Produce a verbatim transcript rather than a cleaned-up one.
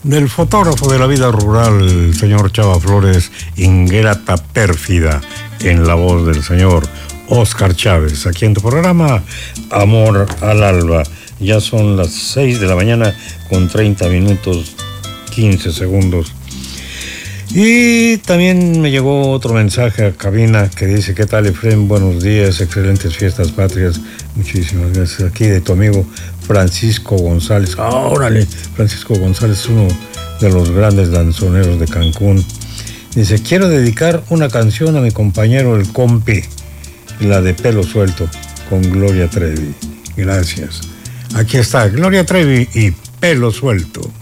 del fotógrafo de la vida rural, el señor Chava Flores, Ingrata Pérfida, en la voz del señor Oscar Chávez, aquí en tu programa Amor al Alba. Ya son las seis de la mañana con treinta minutos, quince segundos. Y también me llegó otro mensaje a cabina que dice: ¿qué tal, Efrén? Buenos días, excelentes fiestas patrias. Muchísimas gracias. Aquí de tu amigo Francisco González. Ah, órale, Francisco González, uno de los grandes danzoneros de Cancún. Dice: quiero dedicar una canción a mi compañero el Compi, la de Pelo Suelto, con Gloria Trevi. Gracias. Aquí está Gloria Trevi y Pelo Suelto.